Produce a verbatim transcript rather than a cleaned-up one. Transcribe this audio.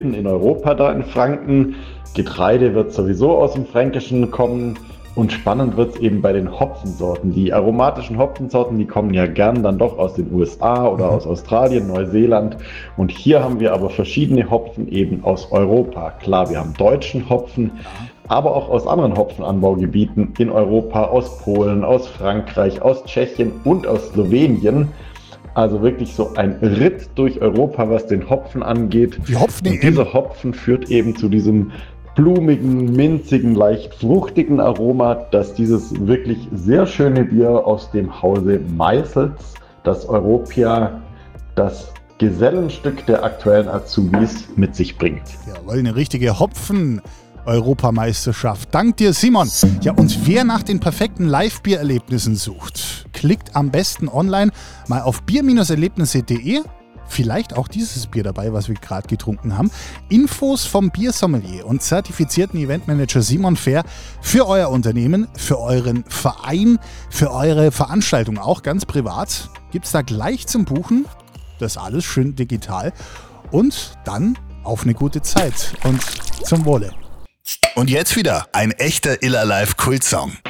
in Europa da in Franken. Getreide wird sowieso aus dem Fränkischen kommen. Und spannend wird es eben bei den Hopfensorten. Die aromatischen Hopfensorten, die kommen ja gern dann doch aus den U S A oder aus Australien, Neuseeland. Und hier haben wir aber verschiedene Hopfen eben aus Europa. Klar, wir haben deutschen Hopfen, aber auch aus anderen Hopfenanbaugebieten in Europa, aus Polen, aus Frankreich, aus Tschechien und aus Slowenien. Also wirklich so ein Ritt durch Europa, was den Hopfen angeht. Die Hopfen und dieser Hopfen führt eben zu diesem blumigen, minzigen, leicht fruchtigen Aroma, das dieses wirklich sehr schöne Bier aus dem Hause Meisels, das Europia, das Gesellenstück der aktuellen Azubis mit sich bringt. Jawohl, eine richtige Hopfen-Europameisterschaft. Dank dir, Simon. Ja, und wer nach den perfekten Live-Bier-Erlebnissen sucht, klickt am besten online mal auf bier erlebnisse punkt de. Vielleicht auch dieses Bier dabei, was wir gerade getrunken haben. Infos vom Biersommelier und zertifizierten Eventmanager Simon Fehr für euer Unternehmen, für euren Verein, für eure Veranstaltung, auch ganz privat. Gibt es da gleich zum Buchen. Das alles schön digital. Und dann auf eine gute Zeit und zum Wohle. Und jetzt wieder ein echter Iller Live Kultsong.